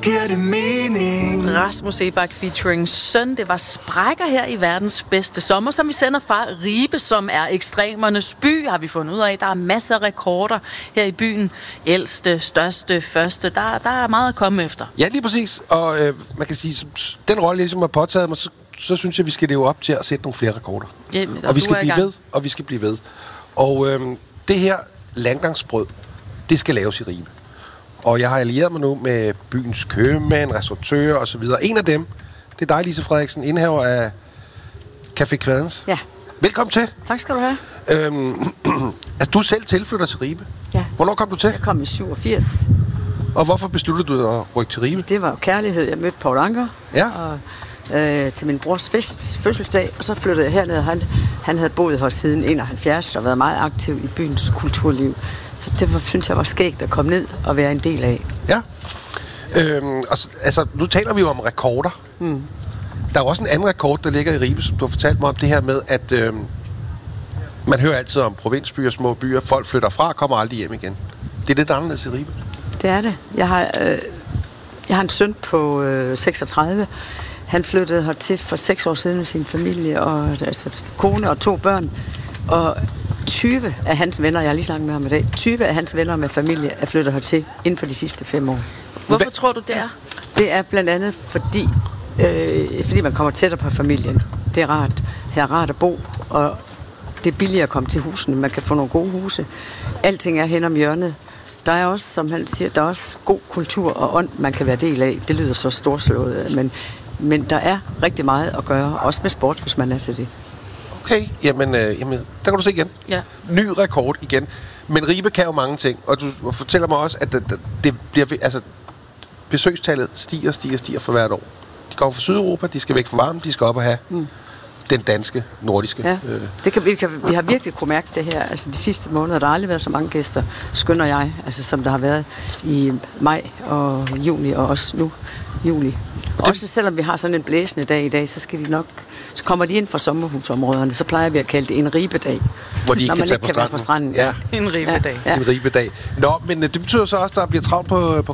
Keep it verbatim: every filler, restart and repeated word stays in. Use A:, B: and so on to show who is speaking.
A: giver det mening.
B: Rasmus Seebach featuring Søn. Det var Sprækker her i verdens bedste sommer, som vi sender fra Ribe, som er ekstremernes by, har vi fundet ud af. Der er masser af rekorder her i byen. Ældste, største, første. Der, der er meget at komme efter.
C: Ja, lige præcis. Og øh, man kan sige, den rolle, jeg ligesom har påtaget mig, så, så synes jeg, vi skal leve op til at sætte nogle flere rekorder.
B: Jamen,
C: og vi skal blive ved, og vi skal blive ved. Og øh, det her landgangsbrød, det skal laves i Ribe. Og jeg har allieret mig nu med byens købmænd, restauratører og så videre. En af dem, det er dig, Lise Frederiksen, indehaver af Café Kvadens.
D: Ja.
C: Velkommen til.
D: Tak skal du have.
C: Øhm, altså, du er selv tilflytter til Ribe.
D: Ja.
C: Hvornår kom du til?
D: Jeg kom i syvogfirs.
C: Og hvorfor besluttede du at rykke til Ribe?
D: Det var kærlighed. Jeg mødte Paul Anker.
C: Ja.
D: Og, øh, til min brors fest, fødselsdag, og så flyttede jeg herned. Han, han havde boet her siden enoghalvfjerds og været meget aktiv i byens kulturliv. Så det var, synes jeg var skægt at komme ned og være en del af.
C: Ja. Øhm, og, altså, nu taler vi jo om rekorder.
D: Mm.
C: Der er også en anden rekord, der ligger i Ribe, som du har fortalt mig om det her med, at øhm, man hører altid om provinsbyer, små byer. Folk flytter fra og kommer aldrig hjem igen. Det er lidt anderledes i Ribe.
D: Det er det. Jeg har, øh, jeg har en søn på øh, seksogtredive. Han flyttede hertil for seks år siden med sin familie, og altså kone og to børn. Og tyve af hans venner, jeg har lige snakket med ham i dag, tyve af hans venner med familie er flyttet hertil inden for de sidste fem år.
B: Hvorfor Hva? tror du, det er?
D: Det er blandt andet, fordi, øh, fordi man kommer tættere på familien. Det er rart. Her er rart at bo, og det er billigere at komme til husene. Man kan få nogle gode huse. Alting er hen om hjørnet. Der er også, som han siger, der er også god kultur og ånd, man kan være del af. Det lyder så storslået, men, men der er rigtig meget at gøre, også med sport, hvis man er til det.
C: Okay, jamen, øh, jamen der kan du se igen.
B: Ja.
C: Ny rekord igen. Men Ribe kan jo mange ting, og du fortæller mig også, at det, det bliver, altså, besøgstallet stiger, stiger, stiger for hvert år. De kommer fra Sydeuropa, de skal væk fra varmen, de skal op og have mm. den danske, nordiske.
D: Ja, øh. det kan, vi, kan, vi har virkelig kunne mærke det her. Altså de sidste måneder, der har aldrig været så mange gæster, skønner jeg, altså som der har været i maj og juni og også nu juli. Og også selvom vi har sådan en blæsende dag i dag, så skal de nok, så kommer de ind fra sommerhusområderne, så plejer vi at kalde det en ribedag.
C: Hvor de ikke kan tage på
D: stranden.
C: på stranden.
B: Ja, en ribedag.
D: Ja, ja.
C: En ribedag. Nå, men det betyder så også, at der bliver travlt på, på